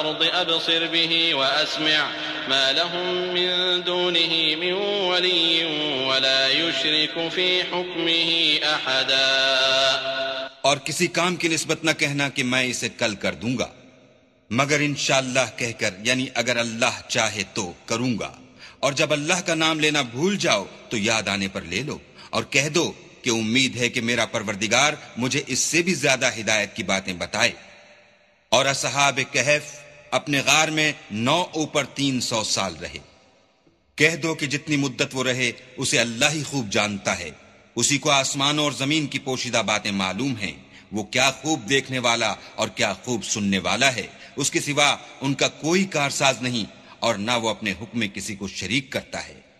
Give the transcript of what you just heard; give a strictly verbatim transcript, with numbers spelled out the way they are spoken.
अबसिर बिही व अस्मिअ मा लहुम मिन दूनिही मिन वलिय्यिन वला युशरिकु फी हुक्मिही अहदा। और किसी काम की निस्बत न कहना कि मैं इसे कल कर दूंगा, मगर इंशाअल्लाह कहकर, यानी अगर अल्लाह चाहे तो करूंगा। और जब अल्लाह का नाम लेना भूल जाओ तो याद आने पर ले लो और कह दो कि उम्मीद है कि मेरा परवरदिगार मुझे इससे भी ज्यादा हिदायत की बातें बताए। और असहाब कहफ अपने गार में नौ ऊपर तीन सौ साल रहे। कह दो कि जितनी मुद्दत वो रहे उसे अल्लाह ही खूब जानता है। उसी को आसमानों और जमीन की पोशीदा बातें मालूम हैं। वो क्या खूब देखने वाला और क्या खूब सुनने वाला है। उसके सिवा उनका कोई कारसाज नहीं और ना वो अपने हुक्म में किसी को शरीक करता है।